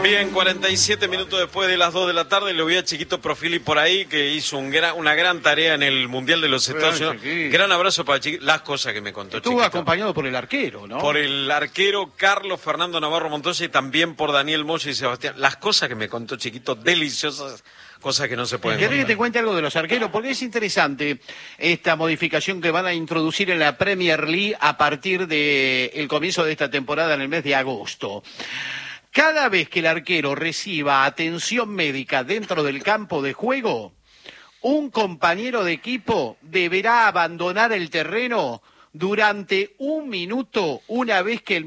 Bien, 47 minutos después de las 2 de la tarde, lo vi a Chiquito Profili por ahí, que hizo una gran tarea en el Mundial de los Estados Unidos. Gran abrazo para Chiquito. Las cosas que me contó Chiquito. Estuvo acompañado por el arquero, ¿no? Por el arquero Carlos Fernando Navarro Montoya y también por Daniel Moya y Sebastián. Las cosas que me contó Chiquito, deliciosas, cosas que no se pueden ¿Querés contar. que te cuente algo de los arqueros? Porque es interesante esta modificación que van a introducir en la Premier League a partir del comienzo de esta temporada en el mes de agosto. Cada vez que el arquero reciba atención médica dentro del campo de juego, un compañero de equipo deberá abandonar el terreno durante 1 minuto una vez que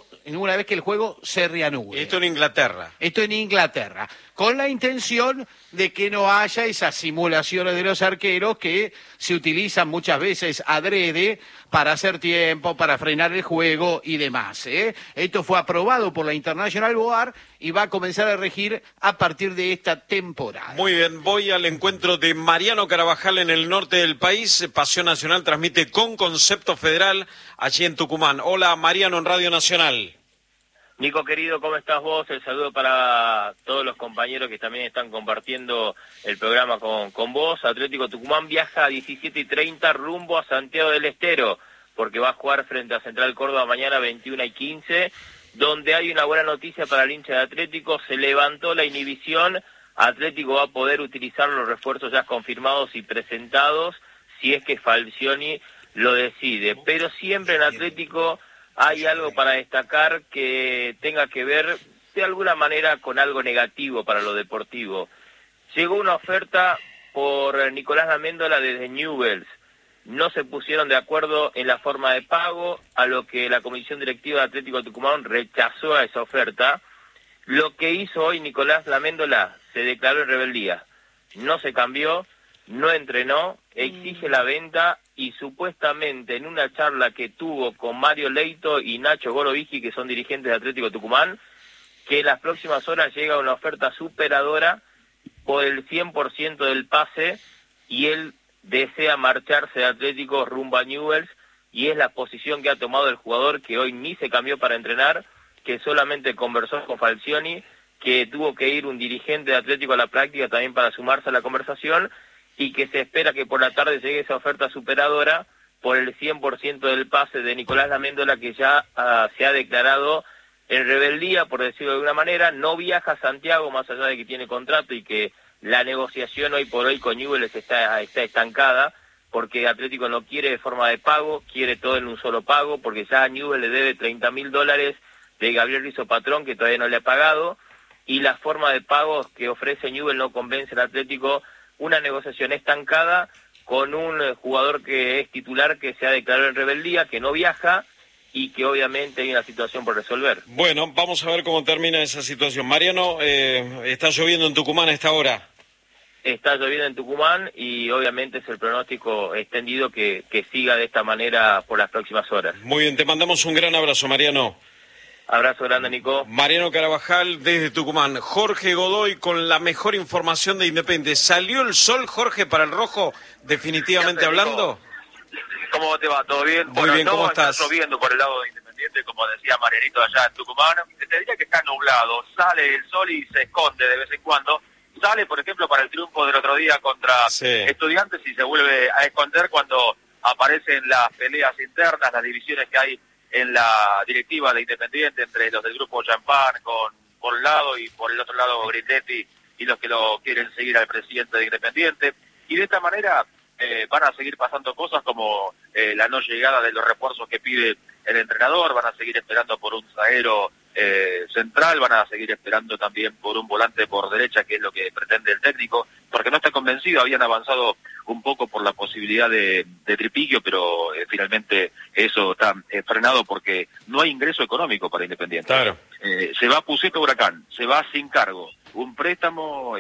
el juego se reanude. Esto en Inglaterra. Esto en Inglaterra, con la intención de que no haya esas simulaciones de los arqueros que se utilizan muchas veces adrede para hacer tiempo, para frenar el juego y demás. Esto fue aprobado por la International Board y va a comenzar a regir a partir de esta temporada. Muy bien, voy al encuentro de Mariano Carabajal en el norte del país. Pasión Nacional transmite con Concepto Federal allí en Tucumán. Hola, Mariano, en Radio Nacional. Nico querido, ¿cómo estás vos? El saludo para todos los compañeros que también están compartiendo el programa con vos. Atlético Tucumán viaja a 17:30 rumbo a Santiago del Estero, porque va a jugar frente a Central Córdoba mañana 21:15, donde hay una buena noticia para el hincha de Atlético. Se levantó la inhibición. Atlético va a poder utilizar los refuerzos ya confirmados y presentados, si es que Falcioni lo decide. Pero siempre en Atlético hay algo para destacar que tenga que ver de alguna manera con algo negativo para lo deportivo. Llegó una oferta por Nicolás Laméndola desde Newell's. No se pusieron de acuerdo en la forma de pago, a lo que la Comisión Directiva de Atlético Tucumán rechazó a esa oferta. Lo que hizo hoy Nicolás Laméndola, se declaró en rebeldía. No se cambió, no entrenó, exige la venta y supuestamente en una charla que tuvo con Mario Leito y Nacho Gorovigi, que son dirigentes de Atlético Tucumán, que en las próximas horas llega una oferta superadora por el 100% del pase y él desea marcharse de Atlético rumbo a Newell's y es la posición que ha tomado el jugador, que hoy ni se cambió para entrenar, que solamente conversó con Falcioni, que tuvo que ir un dirigente de Atlético a la práctica también para sumarse a la conversación, y que se espera que por la tarde llegue esa oferta superadora por el 100% del pase de Nicolás Laméndola, que ya se ha declarado en rebeldía, por decirlo de alguna manera. No viaja a Santiago, más allá de que tiene contrato y que la negociación hoy por hoy con Newell's está estancada, porque Atlético no quiere de forma de pago, quiere todo en un solo pago, porque ya a Newell's le debe $30.000 de Gabriel Rizzo Patrón, que todavía no le ha pagado, y la forma de pago que ofrece Newell's no convence al Atlético. Una negociación estancada con un jugador que es titular, que se ha declarado en rebeldía, que no viaja y que obviamente hay una situación por resolver. Bueno, vamos a ver cómo termina esa situación. Mariano, está lloviendo en Tucumán a esta hora. Está lloviendo en Tucumán y obviamente es el pronóstico extendido que siga de esta manera por las próximas horas. Muy bien, te mandamos un gran abrazo, Mariano. Abrazo grande, Nico. Mariano Carabajal desde Tucumán. Jorge Godoy con la mejor información de Independiente. ¿Salió el sol, Jorge, para el rojo, definitivamente hablando? ¿Cómo te va? ¿Todo bien? Muy bien, ¿cómo estás? Está lloviendo por el lado de Independiente, como decía Marianito allá en Tucumán. Te diría que está nublado. Sale el sol y se esconde de vez en cuando. Sale, por ejemplo, para el triunfo del otro día contra Estudiantes y se vuelve a esconder cuando aparecen las peleas internas, las divisiones que hay en la directiva de Independiente, entre los del grupo Champán por un lado y por el otro lado Grindetti y los que lo quieren seguir al presidente de Independiente. Y de esta manera van a seguir pasando cosas como la no llegada de los refuerzos que pide el entrenador, van a seguir esperando por un zaguero central, van a seguir esperando también por un volante por derecha, que es lo que pretende el técnico, porque no está convencido. Habían avanzado un poco por la posibilidad de Tripiquio, pero finalmente eso está frenado porque no hay ingreso económico para Independiente. Claro. Se va Puceto Huracán, se va sin cargo, un préstamo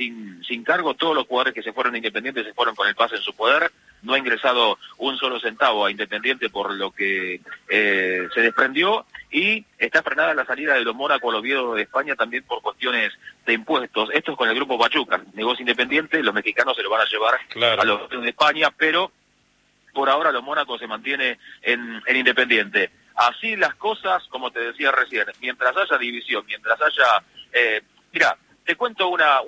sin cargo. Todos los jugadores que se fueron a Independiente se fueron con el pase en su poder. No ha ingresado un solo centavo a Independiente por lo que se desprendió, y está frenada la salida de los Mónaco al Oviedo de España también por cuestiones de impuestos. Esto es con el grupo Pachuca, negocio Independiente, los mexicanos se lo van a llevar a los de España, pero por ahora los Mónaco se mantiene en Independiente. Así las cosas, como te decía recién, mientras haya división, mientras haya Mira, te cuento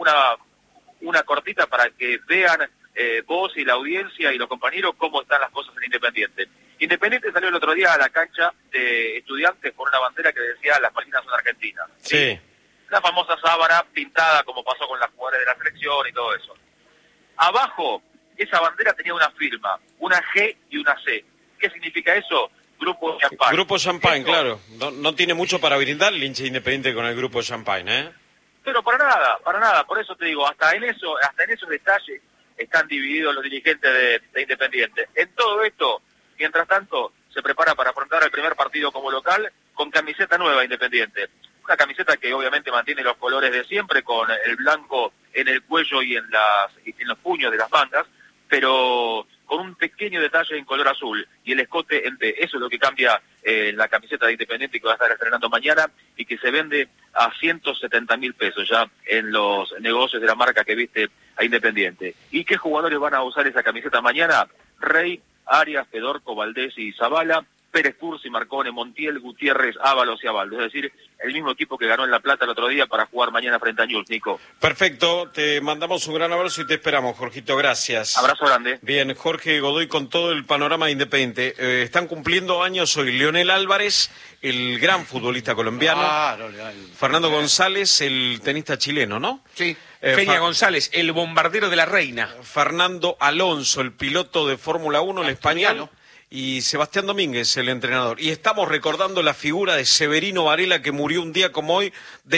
una cortita para que vean vos y la audiencia y los compañeros cómo están las cosas en Independiente. Independiente salió el otro día a la cancha de Estudiantes con una bandera que decía "Las Malvinas son Argentinas". Sí. La famosa sábana pintada como pasó con las jugadoras de la selección y todo eso. Abajo, esa bandera tenía una firma, una G y una C. ¿Qué significa eso? Grupo Champagne. Grupo Champagne, claro. No tiene mucho para brindar el hincha Independiente con el Grupo Champagne, ¿eh? Pero para nada. Por eso te digo, hasta en esos detalles están divididos los dirigentes de Independiente. En todo esto, mientras tanto, se prepara para afrontar el primer partido como local con camiseta nueva Independiente. Una camiseta que obviamente mantiene los colores de siempre, con el blanco en el cuello y en los puños de las mangas, pero con un pequeño detalle en color azul y el escote en T. Eso es lo que cambia la camiseta de Independiente, que va a estar estrenando mañana y que se vende a 170.000 pesos ya en los negocios de la marca que viste a Independiente. ¿Y qué jugadores van a usar esa camiseta mañana? Rey, Arias, Fedorco, Valdés y Zavala, Pérez Cursi, Marcone, Montiel, Gutiérrez, Ábalos y Abaldo. Es decir, el mismo equipo que ganó en La Plata el otro día para jugar mañana frente a Newell's, Nico. Perfecto, te mandamos un gran abrazo y te esperamos, Jorgito, gracias. Abrazo grande. Bien, Jorge Godoy con todo el panorama de Independiente. Están cumpliendo años hoy Leonel Álvarez, el gran futbolista colombiano. Claro, Fernando González, el tenista chileno, ¿no? Sí. Peña González, el bombardero de la reina. Fernando Alonso, el piloto de Fórmula 1, el español. Y Sebastián Domínguez, el entrenador. Y estamos recordando la figura de Severino Varela, que murió un día como hoy de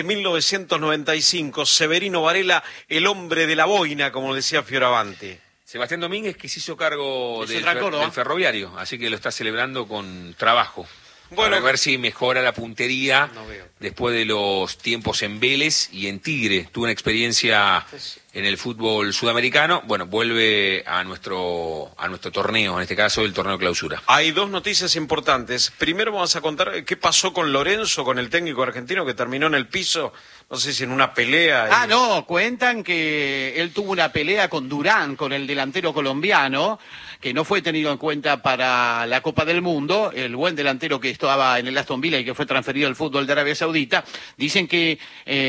1995. Severino Varela, el hombre de la boina, como decía Fioravante. Sebastián Domínguez, que se hizo cargo del Córdoba. Ferroviario, así que lo está celebrando con trabajo. Bueno, para ver si mejora la puntería después de los tiempos en Vélez y en Tigre. Tuvo una experiencia en el fútbol sudamericano. Bueno, vuelve a nuestro torneo, en este caso el torneo clausura. Hay dos noticias importantes. Primero vamos a contar qué pasó con Lorenzo, con el técnico argentino que terminó en el piso, no sé si en una pelea. No, cuentan que él tuvo una pelea con Durán, con el delantero colombiano, que no fue tenido en cuenta para la Copa del Mundo, el buen delantero que estaba en el Aston Villa y que fue transferido al fútbol de Arabia Saudita. Dicen que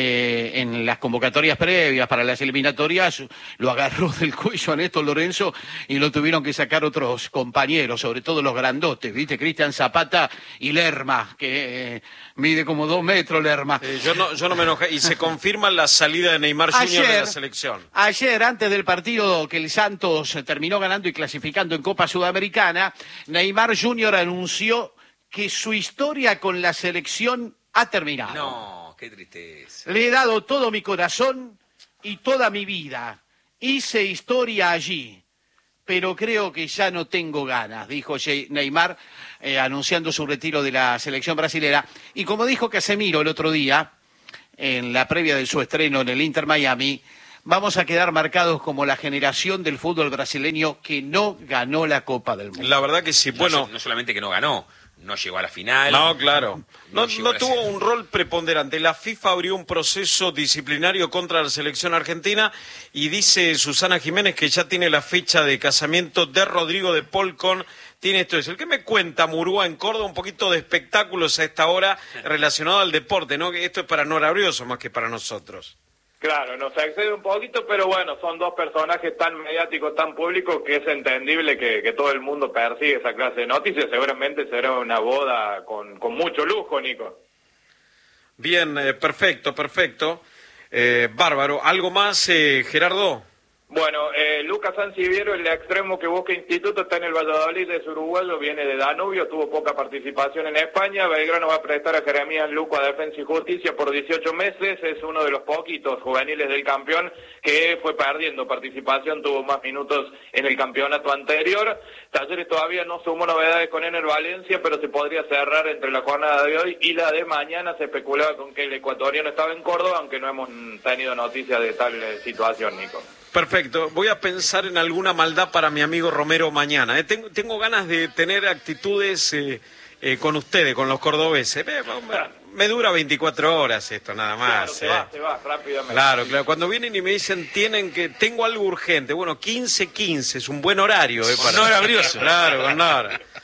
en las convocatorias previas para las eliminatorias lo agarró del cuello a Néstor Lorenzo y lo tuvieron que sacar otros compañeros, sobre todo los grandotes, ¿viste? Cristian Zapata y Lerma, que mide como 2 metros Lerma. Yo no me enojé. Y se confirma la salida de Neymar Jr. de la selección. Ayer, antes del partido que el Santos terminó ganando y clasificando en Copa Sudamericana, Neymar Jr. anunció que su historia con la selección ha terminado. No, qué tristeza. Le he dado todo mi corazón y toda mi vida. Hice historia allí, pero creo que ya no tengo ganas, dijo Neymar, anunciando su retiro de la selección brasilera. Y como dijo Casemiro el otro día, en la previa de su estreno en el Inter Miami, vamos a quedar marcados como la generación del fútbol brasileño que no ganó la Copa del Mundo. La verdad que sí. Bueno, no solamente que no ganó, no llegó a la final. No, claro. No tuvo un rol preponderante. La FIFA abrió un proceso disciplinario contra la selección argentina y dice Susana Jiménez que ya tiene la fecha de casamiento de Rodrigo de Paul con... Tiene esto es el que me cuenta Murúa en Córdoba, un poquito de espectáculos a esta hora relacionado al deporte, ¿no? Que esto es para Nora Brioso más que para nosotros. Claro, nos excede un poquito, pero bueno, son dos personajes tan mediáticos, tan públicos, que es entendible que todo el mundo persigue esa clase de noticias. Seguramente será una boda con mucho lujo, Nico. Bien, perfecto. Bárbaro. ¿Algo más, Gerardo? Bueno, Lucas Sanciviero, el extremo que busca Instituto, está en el Valladolid, es uruguayo, viene de Danubio, tuvo poca participación en España. Belgrano va a prestar a Jeremías Luco a Defensa y Justicia por 18 meses, es uno de los poquitos juveniles del campeón que fue perdiendo participación, tuvo más minutos en el campeonato anterior. Talleres todavía no sumó novedades con Ener Valencia, pero se podría cerrar entre la jornada de hoy y la de mañana. Se especulaba con que el ecuatoriano estaba en Córdoba, aunque no hemos tenido noticias de tal situación, Nico. Perfecto, voy a pensar en alguna maldad para mi amigo Romero mañana. Tengo ganas de tener actitudes con ustedes, con los cordobeses. Me dura 24 horas esto nada más. Claro, se va rápidamente. Claro, cuando vienen y me dicen tengo algo urgente, bueno, 15:15 es un buen horario. Con Nora Brioso. Claro, con Nora.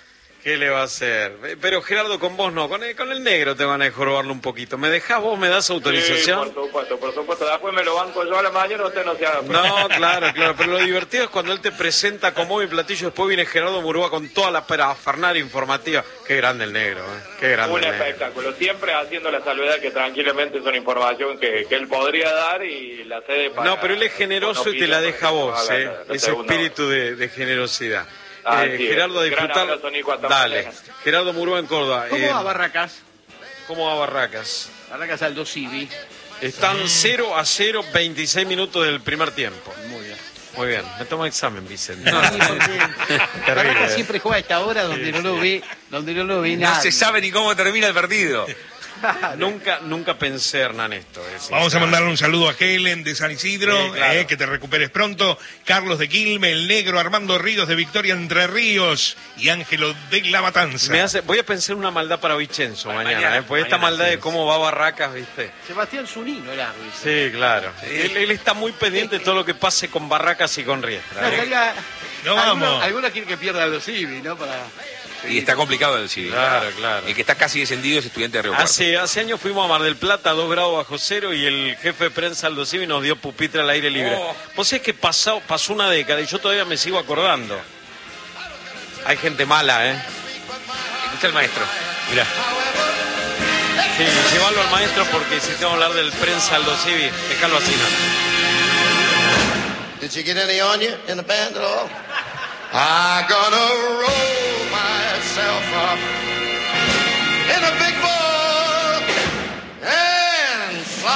¿Qué le va a hacer? Pero Gerardo, con vos no, con el negro te van a jorobarlo un poquito. ¿Me dejás vos? ¿Me das autorización? Sí, por supuesto. Después me lo banco yo a la mañana, usted no se haga. No, claro. Pero lo divertido es cuando él te presenta como mi platillo, después viene Gerardo Murúa con toda la parafernalia informativa. Qué grande el negro, Qué grande. Un espectáculo. Siempre haciendo la salvedad que tranquilamente es una información que él podría dar y la cede para... No, pero él es generoso y te la deja a vos, Ese espíritu de generosidad. Gerardo, a disfrutar. Dale. Gerardo Murúa en Córdoba. ¿Cómo va Barracas? ¿Cómo va Barracas? Barracas Aldo Civi. Están 0-0, 26 minutos del primer tiempo. Muy bien. Me tomo examen, Vicente. Barracas siempre juega a esta hora donde no lo ve nadie. No se sabe ni cómo termina el partido. Nunca pensé, Hernán, esto. Vamos a mandarle un saludo a Helen de San Isidro, sí, claro. Que te recuperes pronto. Carlos de Quilmes, el negro Armando Ríos de Victoria Entre Ríos y Ángelo de La Matanza. Voy a pensar una maldad para Vicenzo mañana, porque esta maldad de cómo va Barracas, ¿viste? Sebastián Zunino, el árbitro. Sí, claro. Sí. Él está muy pendiente de todo lo que pase con Barracas y con Riestra. No vamos. Algunos quieren que pierda los Civi, ¿no? Y está complicado el Civi. Claro. El que está casi descendido es Estudiante de Río Cuarto. Hace años fuimos a Mar del Plata a 2 grados bajo cero y el jefe de prensa Aldo Civi nos dio pupitre al aire libre. Vos sabés que pasó una década y yo todavía me sigo acordando. Hay gente mala, Escucha el maestro. Mirá. Sí, llévalo al maestro porque si tengo que hablar del prensa Aldo Civi, déjalo así, ¿no? Did you get any on you in the band at all? I'm gonna roll myself up in a big